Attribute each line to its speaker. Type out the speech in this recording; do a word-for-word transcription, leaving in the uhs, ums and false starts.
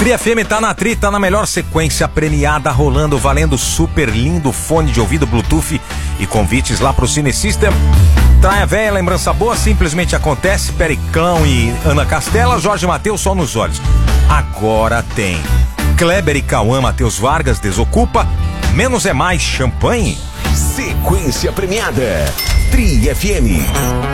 Speaker 1: Tri F M tá na Tri, tá na melhor sequência premiada, rolando, valendo super lindo fone de ouvido Bluetooth e convites lá pro Cine System. Traia Véia, lembrança boa, simplesmente acontece. Pericão e Ana Castela, Jorge Mateus, Sol nos Olhos. Agora tem Kleber e Cauã, Matheus Vargas, Desocupa, Menos é Mais, Champanhe.
Speaker 2: Sequência premiada, Tri F M.